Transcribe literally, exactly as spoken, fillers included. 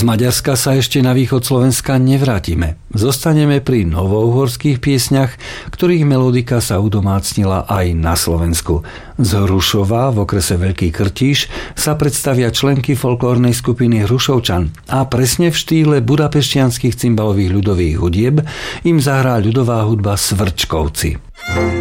Z Maďarska sa ešte na východ Slovenska nevrátime. Zostaneme pri novouhorských piesňach, ktorých melodika sa udomácnila aj na Slovensku. Z Hrušova v okrese Veľký Krtíš sa predstavia členky folklórnej skupiny Hrušovčan a presne v štýle budapešťanských cymbalových ľudových hudieb im zahrá ľudová hudba Svrčkovci.